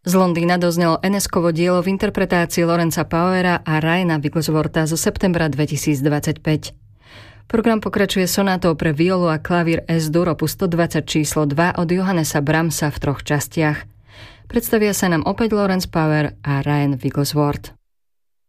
Z Londýna doznelo Enescovo dielo v interpretácii Lorenza Pauera a Ryana Wiggleswortha zo septembra 2025. Program pokračuje sonátou pre violu a klavír S-dur opus 120 číslo 2 od Johannesa Brahmsa v 3 častiach. Predstavia sa nám opäť Lorenz Pauer a Ryan Wigglesworth.